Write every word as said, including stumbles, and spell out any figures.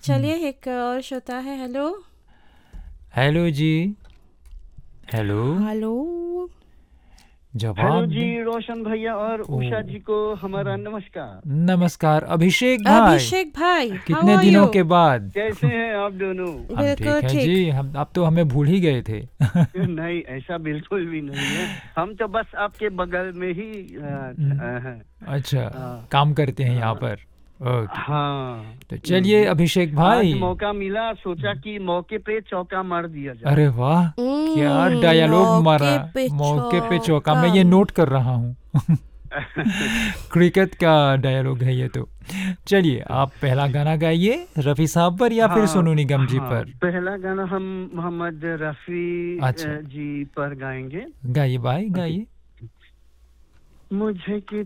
चलिए एक और श्रोता है। हेलो हेलो जी। हेलो। हेलो हेलो जवाब जी, दे। रोशन भैया और ओ उषा जी को हमारा नमस्कार। नमस्कार अभिषेक भाई। अभिषेक भाई, हाउ कितने आर दिनों यू? के बाद। कैसे हैं आप दोनों? हम बिल्कुल ठीक हैं ठीक। जी। हम अब तो हमें भूल ही गए थे। नहीं, ऐसा बिल्कुल भी नहीं है। हम तो बस आपके बगल में ही अ, ठ- अ, हैं। अच्छा, हाँ काम करते हैं यहाँ हाँ पर। ओके। हाँ। तो चलिए हम्म, अभिषेक आज भाई। मौका मिला, सोचा कि मौके पे चौका मार दिया जाए। अरे वाह, क्या हम्म, डायलॉग मारा। मौके पे मौके पे चौका, चौका। मैं ये नोट कर रहा हूँ। क्रिकेट का डायलॉग है ये तो। चलिए आप पहला गाना गाइए, रफ़ी साहब पर या फिर हाँ सोनू निगम जी हाँ, पर। पहला गाना हम मोहम्मद रफ़ी अच्छा, अ, जी पर गाएंगे। गाइए भाई गाइए। मुझे